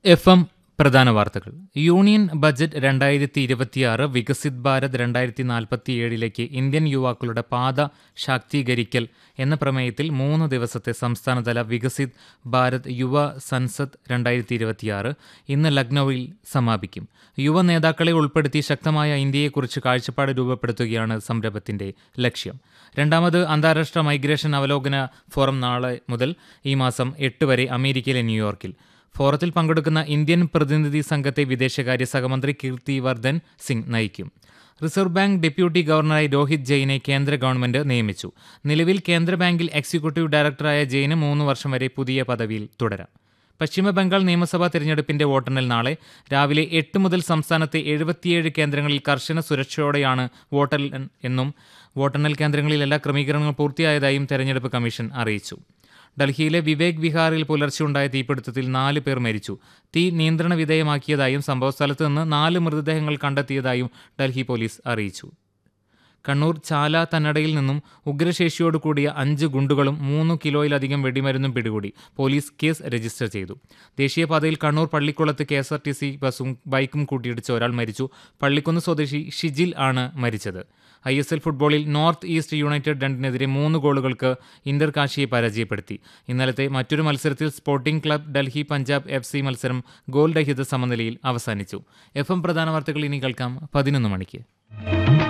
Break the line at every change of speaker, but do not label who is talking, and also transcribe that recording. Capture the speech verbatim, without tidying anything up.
F M പ്രധാന വാർത്തകൾ. Union budget രണ്ടായിരത്തി ഇരുപത്തിയാറ് വികസിത് ഭാരത് രണ്ടായിരത്തി നാൽപ്പത്തിയേഴിലേക്ക് ഇന്ത്യൻ യുവാക്കളുടെ പാത ശാക്തീകരിക്കൽ എന്ന പ്രമേയത്തിൽ മൂന്ന് ദിവസത്തെ സംസ്ഥാനതല വികസിത് ഭാരത് യുവ സൻസദ് രണ്ടായിരത്തി ഇരുപത്തിയാറ് ഇന്ന് ലക്നൌവിൽ സമാപിക്കും. യുവ നേതാക്കളെ ഉൾപ്പെടുത്തി ശക്തമായ ഇന്ത്യയെക്കുറിച്ച് കാഴ്ചപ്പാട് രൂപപ്പെടുത്തുകയാണ് സംരംഭത്തിന്റെ ലക്ഷ്യം. രണ്ടാമത് അന്താരാഷ്ട്ര മൈഗ്രേഷൻ അവലോകന ഫോറം നാളെ മുതൽ ഈ മാസം എട്ട് വരെ അമേരിക്കയിലെ ന്യൂയോർക്കിൽ. ഫോറത്തിൽ പങ്കെടുക്കുന്ന ഇന്ത്യൻ പ്രതിനിധി സംഘത്തെ വിദേശകാര്യ സഹമന്ത്രി കീർത്തി വർദ്ധൻ സിംഗ് നയിക്കും. റിസർവ് ബാങ്ക് ഡെപ്യൂട്ടി ഗവർണറായി രോഹിത് ജെയിനെ കേന്ദ്ര ഗവൺമെന്റ് നിയമിച്ചു. നിലവിൽ കേന്ദ്ര ബാങ്കിൽ എക്സിക്യൂട്ടീവ് ഡയറക്ടറായ ജെയിന് മൂന്ന് വർഷം വരെ പുതിയ പദവിയിൽ തുടരാം. പശ്ചിമ ബംഗാൾ നിയമസഭാ തെരഞ്ഞെടുപ്പിന്റെ വോട്ടെണ്ണൽ നാളെ രാവിലെ എട്ട് മുതൽ സംസ്ഥാനത്തെ എഴുപത്തിയേഴ് കേന്ദ്രങ്ങളിൽ കർശന സുരക്ഷയോടെയാണ് വോട്ടെണ്ണൽ എന്നും വോട്ടെണ്ണൽ കേന്ദ്രങ്ങളിൽ എല്ലാ ക്രമീകരണങ്ങളും പൂർത്തിയായതായും തെരഞ്ഞെടുപ്പ് കമ്മീഷൻ അറിയിച്ചു. ഡൽഹിയിലെ വിവേക് വിഹാറിൽ പുലർച്ചെയുണ്ടായ തീപിടുത്തത്തിൽ നാല് പേർ മരിച്ചു. തീ നിയന്ത്രണ വിധേയമാക്കിയതായും സംഭവസ്ഥലത്ത് നിന്ന് നാല് മൃതദേഹങ്ങൾ കണ്ടെത്തിയതായും ഡൽഹി പോലീസ് അറിയിച്ചു. കണ്ണൂർ ചാല തന്നടയിൽ നിന്നും ഉഗ്രശേഷിയോട് കൂടിയ അഞ്ച് ഗുണ്ടുകളും മൂന്ന് കിലോയിലധികം വെടിമരുന്നും പിടികൂടി. പോലീസ് കേസ് രജിസ്റ്റർ ചെയ്തു. ദേശീയപാതയിൽ Kannur പള്ളിക്കുളത്ത് K S R T C ബസും ബൈക്കും കൂട്ടിയിടിച്ച് ഒരാൾ മരിച്ചു. പള്ളിക്കുന്ന് സ്വദേശി ഷിജിൽ ആണ് മരിച്ചത്. ഐ എസ് എൽ ഫുട്ബോളിൽ നോർത്ത് ഈസ്റ്റ് യുണൈറ്റഡ് രണ്ടിനെതിരെ മൂന്ന് ഗോളുകൾക്ക് ഇന്റർ കാശിയെ പരാജയപ്പെടുത്തി. ഇന്നലത്തെ മറ്റൊരു മത്സരത്തിൽ sporting club Delhi Punjab F C മത്സരം ഗോൾ രഹിത സമനിലയിൽ അവസാനിച്ചു. എഫ് എം പ്രധാന വാർത്തകൾ ഇനി കേൾക്കാം പതിനൊന്ന് മണിക്ക്.